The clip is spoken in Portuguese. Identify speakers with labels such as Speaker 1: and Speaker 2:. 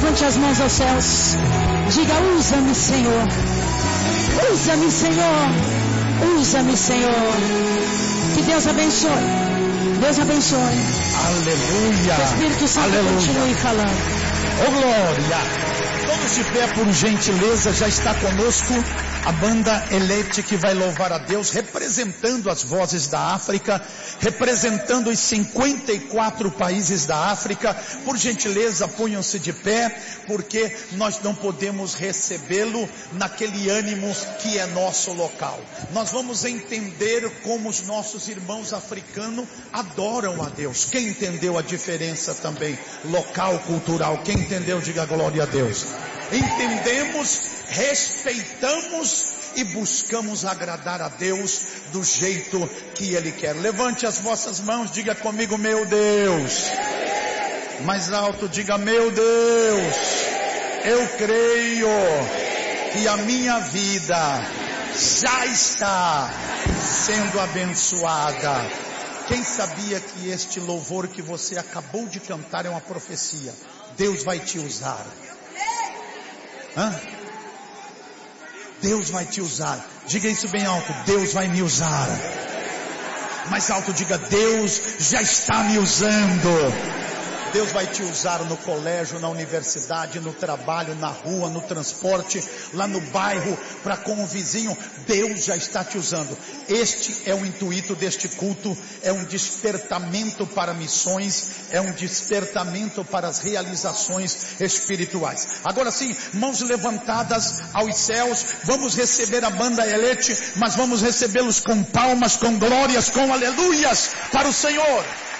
Speaker 1: levante as mãos aos céus. Diga: usa-me, Senhor. Usa-me, Senhor. Usa-me, Senhor. Que Deus abençoe. Deus abençoe.
Speaker 2: Aleluia.
Speaker 1: Que o Espírito Santo continue falando.
Speaker 2: Oh, glória. Todos de pé, por gentileza. Já está conosco a banda Elete, que vai louvar a Deus, representando as vozes da África, representando os 54 países da África. Por gentileza, ponham-se de pé, porque nós não podemos recebê-lo naquele ânimo que é nosso local. Nós vamos entender como os nossos irmãos africanos adoram a Deus. Quem entendeu a diferença também local, cultural? Quem entendeu, diga glória a Deus. Entendemos, respeitamos e buscamos agradar a Deus do jeito que Ele quer. Levante as vossas mãos, diga comigo: meu Deus. Mais alto, diga: meu Deus. Eu creio que a minha vida já está sendo abençoada. Quem sabia que este louvor que você acabou de cantar é uma profecia? Deus vai te usar. Deus vai te usar. Diga isso bem alto: Deus vai me usar. Mais alto, diga: Deus já está me usando. Deus vai te usar no colégio, na universidade, no trabalho, na rua, no transporte, lá no bairro, para com o vizinho. Deus já está te usando. Este é o intuito deste culto. É um despertamento para missões, é um despertamento para as realizações espirituais. Agora sim, mãos levantadas aos céus. Vamos receber a banda Elete, mas vamos recebê-los com palmas, com glórias, com aleluias para o Senhor.